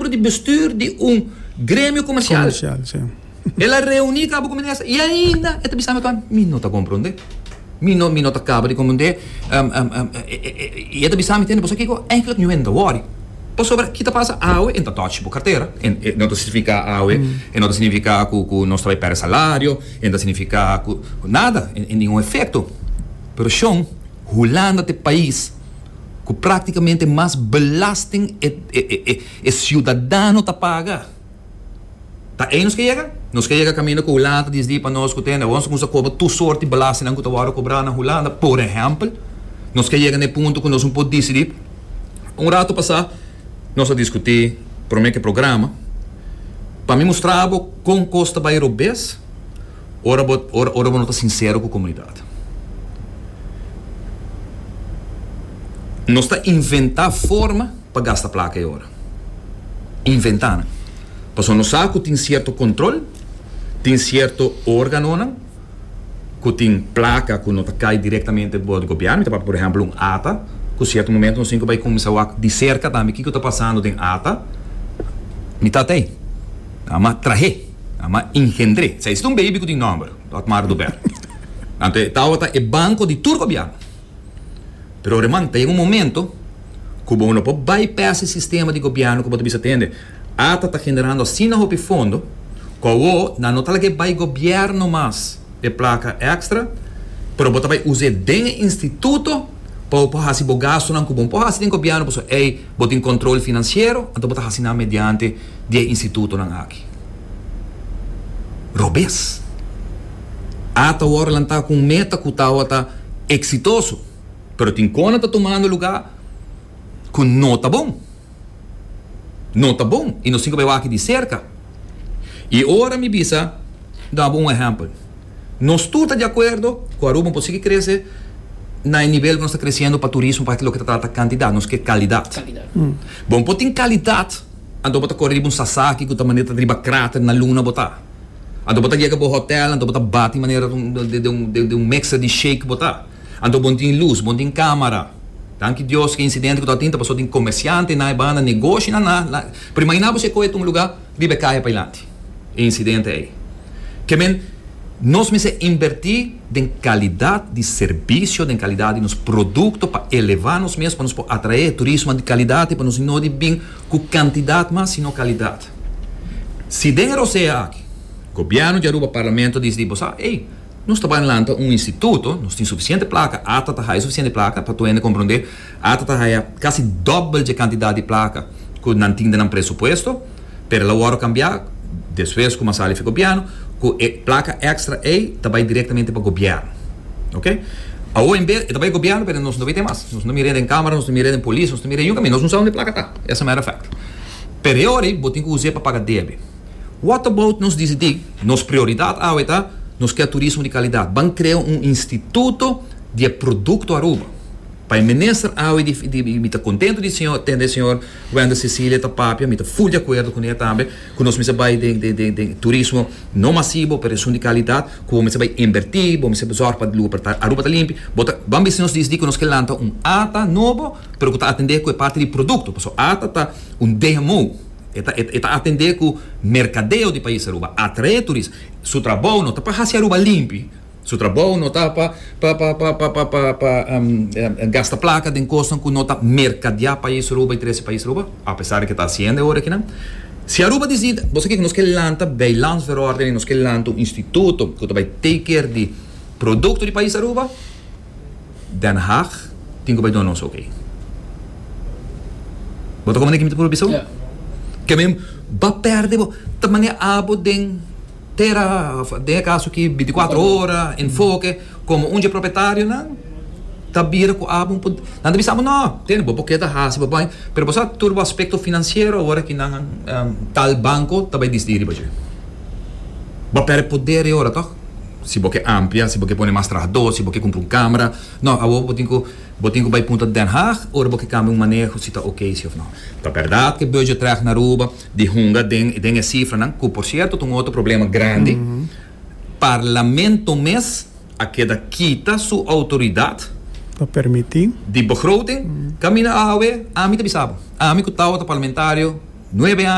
membro de bestuur de grêmio comercial. Sim. Ela reúne com a comunidade e ainda ela pensava que me não está compreendendo. Me não acaba de compreender. E ela pensava que você que eigenlijk não entra worry. Por sobre que tá passa aue entra touch por carteira. Não significa aue, não significa que nós trabalhamos per salário, não significa nada, em nenhum efeito. Pero são Holanda é país que praticamente mais belasting é cidadão tá paga. Tá aí nos que chega caminho com Holanda diz para nós que tem, vamos cobrar tu sorte de belasting que tá cobrar na Holanda, por exemplo, nós que chega no ponto que nós não podemos decidir. Rato passar nós a discutir por meio que programa para me mostrar como custa para europeus ora não está sincero com a comunidade. Nós está inventar forma para gastar placa e hora. Inventando. Porque nós sabemos que tem certo controle, tem certo órgão, que tem placa que não cai diretamente do governo, por exemplo, ATA, que em certo momento nós vai começar a de cerca também, o que está passando em ATA, me está aí. Ama traje, ama engendre. Se existe baby que tem número, do mar do ber. Então, é banco de todo o governo. Pero remante, tem momento que não pode bypass o sistema de governo que você atende. ATA está generando assim no fundo, que não está que vai governo mais de placa extra, pero você vai usar den instituto para fazer o gasto não cubom. Para fazer o governo, você tem controle financeiro, então você assinar mediante de instituto não aqui. Robes. ATA agora está com meta que está exitoso. Pero tem quando está tomando lugar que não está bom. Não está bom. E nós temos que ver aqui de cerca. E agora me bisa, dá um exemplo. Nós estamos de acordo com a Aruba conseguir crescer no nível que nós estamos crescendo para turismo, para aquilo que trata quantidade, nós queremos qualidade. Bom, pode ter qualidade, então você correr um Sasaki, que também está driba cráter na luna, botar. Então você chega para o hotel, então você bate de maneira de mixer de shake, botar. Então, bom tem luz, bom tem câmera. Tanto Deus que incidente que está tendo, pessoa tem comerciante, na banda, negócio, na. Pero imagina você coisa um lugar, vive caia para lá. Incidente aí. Que men, nós precisamos invertir em qualidade de serviço, em qualidade dos produtos, para elevar nós mesmos, para nos atrair turismo de qualidade, para nos não de bem com quantidade, mas sino qualidade. Se dinheiro seja aqui, governo de Aruba, parlamento, diz, nós trabalhamos em instituto, nós temos suficiente placa, ATA está suficiente placa, para tu compreender, ATA está quase dobro de quantidade de placa que não tem no presupuesto, para lá hora cambiar, depois como a sala fica governo, que placa extra vai diretamente para o governo, ok? A OMB vai governo, mas nós não vamos ter mais, nós não miramos em câmara, nós não miramos em polícia, nós não miramos em caminho, nós não sabemos onde placa está, essa é a mera fact. Pero agora, eu tenho que usar para pagar débito. What about nós decidir, nossa prioridade é nós queremos turismo de qualidade. Vamos criar instituto de produto Aruba. Para o ministro, eu estou contente de senhor Wanda Cecília Tapapia, eu estou full de acordo com ele também, que nós vamos de turismo não massivo, mas de qualidade, que vamos invertir, vamos usar para Aruba está limpo. Vamos ver se nós queremos ATA novo, mas que está atender com a parte de produto. Porque ATA está DMO. Está atender com o mercadeio do país Aruba, atrair turistas. Seu trabalho não está para fazer Aruba limpo. Seu trabalho não está para gastar placa de encosto, que não está mercadear país Aruba e 13 países Aruba, apesar de que está sendo agora aqui, não. Se Aruba decide, você que nós queremos lançar beilansverordening, nós queremos lançar instituto que vai take care de produto do país Aruba, Den Haag, tem que vai dar nós ok. Você como é que me por bisou? Que mesmo vai perder, também abo de caso que 24 horas, enfoque, como um dia proprietário, não? Tá vira com abo, não devemos não, tem porque da raça, mas você todo o aspecto financeiro agora que não tal banco também decidir para você. Vai perder poder agora, tá? Se você amplia, se você põe mais trabalhador, se você compra câmera, não, agora você tem que vai ponto de Den Haag, ou você cambia manejo se está ok, se ou não. Tá verdade que budget traz na Aruba, de hunga, tem a cifra, não? Que por certo tem outro problema grande. Parlamento mês, a queda quita sua autoridade para permitir de begroting, camina a mim te bisabo. A mim que estava parlamentário 9 anos